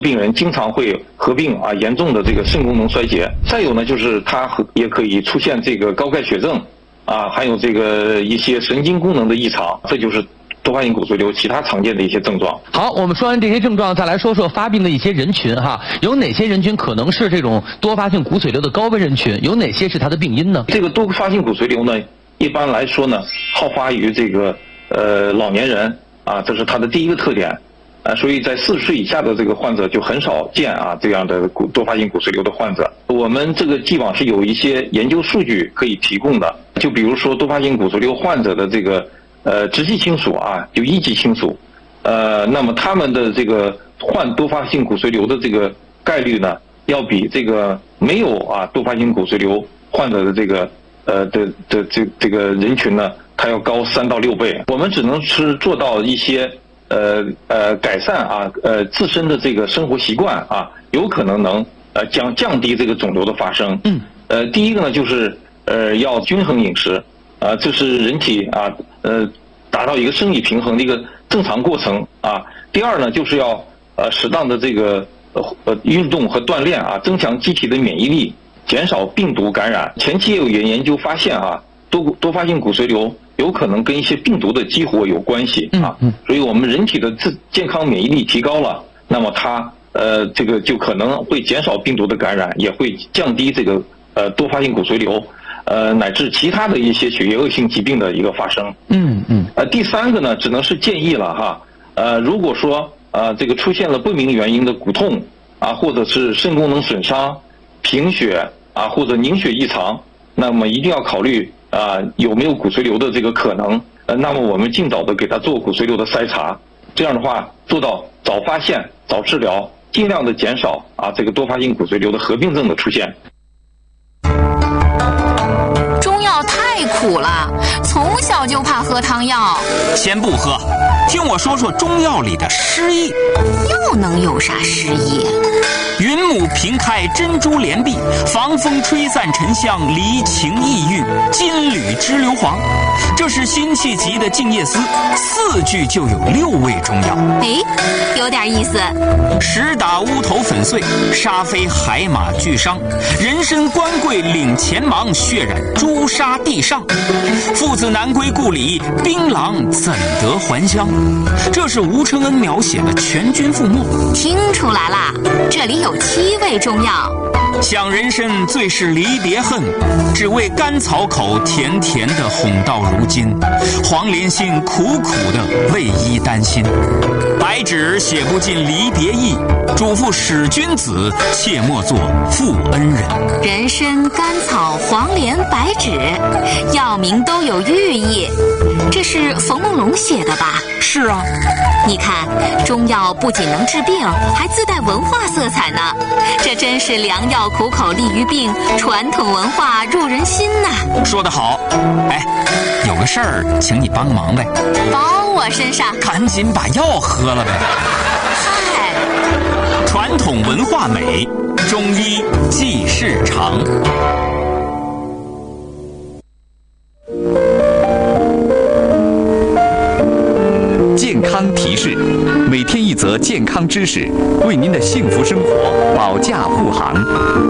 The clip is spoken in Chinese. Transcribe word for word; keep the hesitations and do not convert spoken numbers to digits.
病人经常会合并啊严重的这个肾功能衰竭。再有呢，就是它也可以出现这个高钙血症啊，还有这个一些神经功能的异常，这就是多发性骨髓瘤其他常见的一些症状。 好，我们说完这些症状，再来说说发病的一些人群哈，有哪些人群可能是这种多发性骨髓瘤的高危人群？有哪些是它的病因呢？ 这个多发性骨髓瘤呢，一般来说呢，好发于这个呃老年人啊，这是它的第一个特点。呃，所以在四十岁以下的这个患者就很少见啊这样的骨多发性骨髓瘤的患者。我们这个既往是有一些研究数据可以提供的，就比如说多发性骨髓瘤患者的这个呃直系亲属啊，就一级亲属，呃，那么他们的这个患多发性骨髓瘤的这个概率呢，要比这个没有啊多发性骨髓瘤患者的这个呃的的这这个人群呢，它要高三到六倍。我们只能是做到一些。呃呃，改善啊，呃自身的这个生活习惯啊，有可能能呃降降低这个肿瘤的发生。嗯。呃，第一个呢，就是呃要均衡饮食，啊，这是人体啊呃达到一个生理平衡的一个正常过程啊。第二呢，就是要呃适当的这个呃呃运动和锻炼啊，增强机体的免疫力，减少病毒感染。前期也有研研究发现啊，多多发性骨髓瘤有可能跟一些病毒的激活有关系啊，所以我们人体的自健康免疫力提高了，那么它呃这个就可能会减少病毒的感染，也会降低这个呃多发性骨髓瘤呃乃至其他的一些血液恶性疾病的一个发生。嗯嗯。呃，第三个呢，只能是建议了哈，呃，如果说呃这个出现了不明原因的骨痛啊，或者是肾功能损伤、贫血啊，或者凝血异常，那么一定要考虑。啊、呃，有没有骨髓瘤的这个可能？呃，那么我们尽早的给他做骨髓瘤的筛查，这样的话做到早发现、早治疗，尽量的减少啊这个多发性骨髓瘤的合并症的出现。 中药太苦了，从小就怕喝汤药。 先不喝，听我说说中药里的诗意。 又能有啥诗意？ 云母平开珍珠帘壁，防风吹散沉香，离情意韵，金缕织硫磺。这是辛弃疾的《静夜思》，四句就有六味中药。 哎，有点意思。 石打乌头粉碎，沙飞海马俱伤。人参官桂领前芒，血染朱砂地上。父子难归故里，槟榔怎得还乡？这是吴承恩描写的全军覆没。 听出来啦，这里有七味中药。 想人参最是离别恨，只为甘草口甜甜的哄到如今。黄连心苦苦的为伊担心，白纸写不尽离别意，嘱咐使君子切莫作负恩人。 人参、甘草、黄连、白芷，药名都有寓意。这是冯梦龙写的吧？ 是啊。 你看，中药不仅能治病，还自带文化色彩呢。这真是良药苦口利于病，传统文化入人心呐。 说得好。哎，有个事儿请你帮忙呗。 包我身上。 赶紧把药喝了呗。 嗨， 传统文化美，中医记事长。 健康提示，每天一则健康知识，为您的幸福生活保驾护航。